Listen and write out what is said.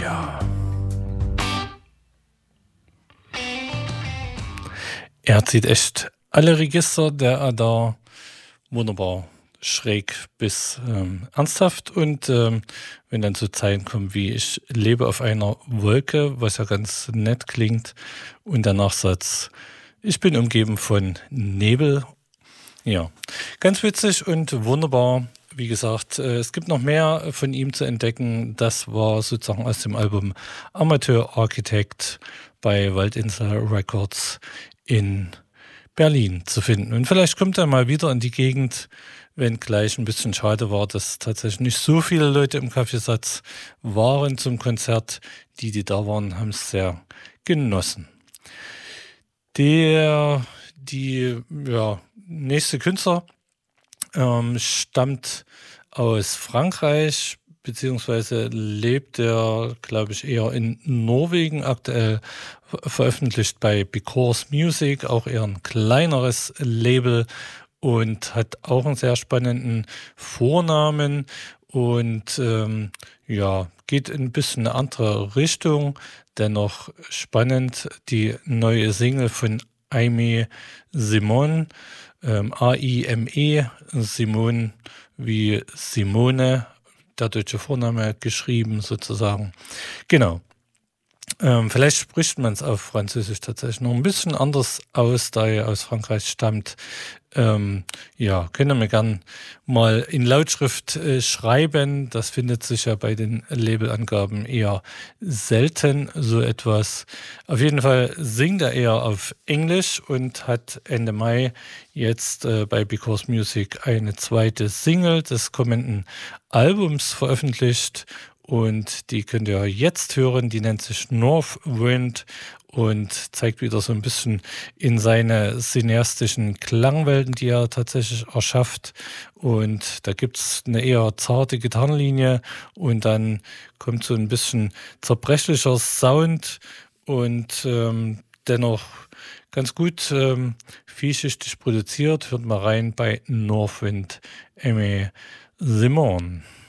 Ja. Er zieht echt alle Register, der er da wunderbar schräg bis ernsthaft und wenn dann so Zeilen kommen wie ich lebe auf einer Wolke, was ja ganz nett klingt und der Nachsatz ich bin umgeben von Nebel. Ja, ganz witzig und wunderbar. Wie gesagt, es gibt noch mehr von ihm zu entdecken. Das war sozusagen aus dem Album Amateur Architect bei Waldinsel Records in Berlin zu finden. Und vielleicht kommt er mal wieder in die Gegend, wenn gleich ein bisschen schade war, dass tatsächlich nicht so viele Leute im Kaffeesatz waren zum Konzert. Die da waren, haben es sehr genossen. Die nächste Künstler stammt aus Frankreich, beziehungsweise lebt er, glaube ich, eher in Norwegen. Aktuell veröffentlicht bei Because Music, auch eher ein kleineres Label und hat auch einen sehr spannenden Vornamen und geht in ein bisschen eine andere Richtung. Dennoch spannend, die neue Single von Aimé Simon, A-I-M-E, Simon wie Simone, der deutsche Vorname geschrieben sozusagen. Genau. Vielleicht spricht man es auf Französisch tatsächlich noch ein bisschen anders aus, da er aus Frankreich stammt. Könnt ihr mir gern mal in Lautschrift schreiben. Das findet sich ja bei den Labelangaben eher selten, so etwas. Auf jeden Fall singt er eher auf Englisch und hat Ende Mai jetzt bei Because Music eine zweite Single des kommenden Albums veröffentlicht. Und die könnt ihr jetzt hören, die nennt sich North Wind und zeigt wieder so ein bisschen in seine cineastischen Klangwelten, die er tatsächlich erschafft. Und da gibt es eine eher zarte Gitarrenlinie und dann kommt so ein bisschen zerbrechlicher Sound und dennoch ganz gut vielschichtig produziert. Hört mal rein bei North Wind, Aimé Simon.